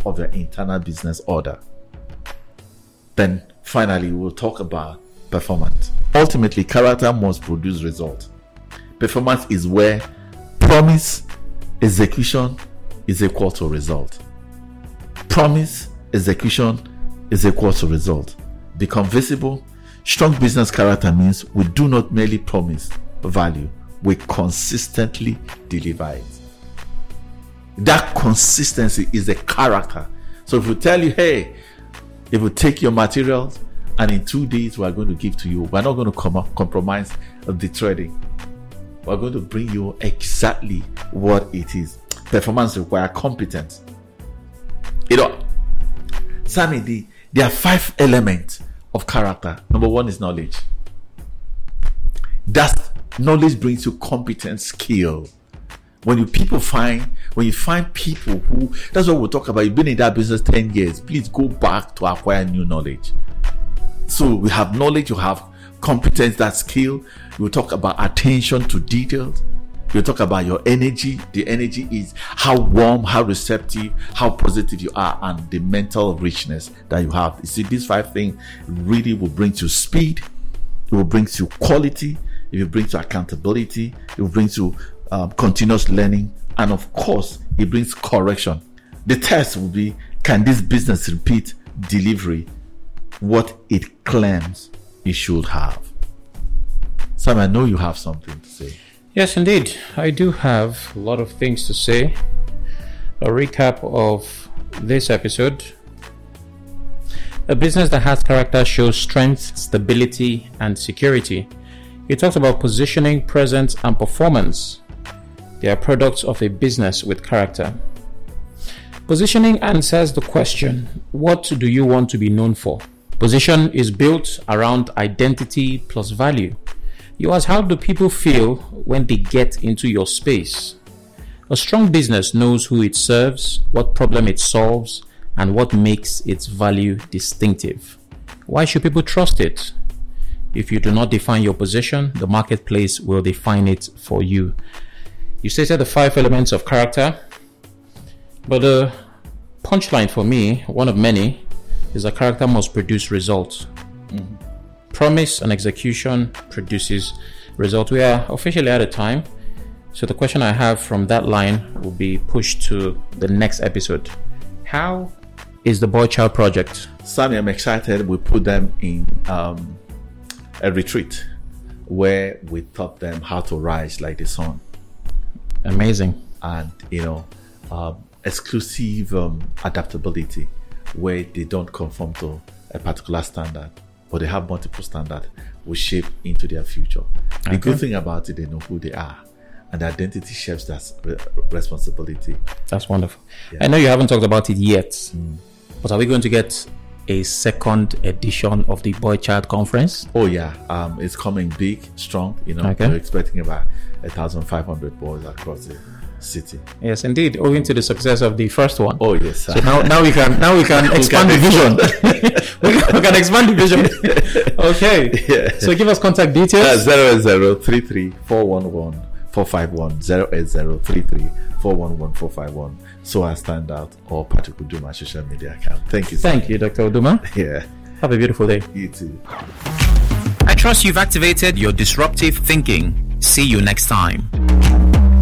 of your internal business order. Then finally, we'll talk about performance. Ultimately, character must produce results. Performance is where promise, execution is equal to result. Promise, execution is equal to result. Become visible. Strong business character means we do not merely promise value, we consistently deliver it. That consistency is a character. So if we tell you, hey, if we take your materials and in 2 days we are going to give to you, we're not going to compromise the trading. We're going to bring you exactly what it is. Performance requires competence. Sammy, there are 5 elements of character. Number 1 is knowledge. That knowledge brings you competence, skill. When you find people who, that's what we'll talk about. You've been in that business 10 years. Please go back to acquire new knowledge. So we have knowledge, you have competence, that skill. We'll talk about attention to details. We'll talk about your energy. The energy is how warm, how receptive, how positive you are, and the mental richness that you have. You see, these 5 things really will bring you speed. It will bring you quality. It will bring you accountability. It will bring you continuous learning. And of course, it brings correction. The test will be, can this business repeat delivery what it claims it should have? Sam, I know you have something to say. Yes, indeed. I do have a lot of things to say. A recap of this episode. A business that has character shows strength, stability, and security. It talks about positioning, presence, and performance. They are products of a business with character. Positioning answers the question, what do you want to be known for? Position is built around identity plus value. You ask, how do people feel when they get into your space? A strong business knows who it serves, what problem it solves, and what makes its value distinctive. Why should people trust it? If you do not define your position, the marketplace will define it for you. You stated the 5 elements of character, but the punchline for me, one of many, is that character must produce results. Mm-hmm. Promise and execution produces result. We are officially out of time, so the question I have from that line will be pushed to the next episode. How is the Boy Child Project? Sammy, I'm excited. We put them in a retreat where we taught them how to rise like the sun. Amazing. And exclusive adaptability, where they don't conform to a particular standard, but they have multiple standards will shape into their future. The good thing about it, they know who they are, and the identity shapes that responsibility. That's wonderful. Yeah. I know you haven't talked about it yet, but are we going to get a second edition of the Boy Child Conference? Oh yeah, it's coming big, strong. We're expecting about 1,500 boys across the city. Yes, indeed, owing to the success of the first one. Oh yes. So now we can expand the vision. we can expand the vision. Okay. Yeah. So give us contact details. 08033411451 08033411451. So I stand out or Patrick Uduma social media account. Thank you. Thank you, Dr. Uduma. Yeah. Have a beautiful day. You too. I trust you've activated your disruptive thinking. See you next time.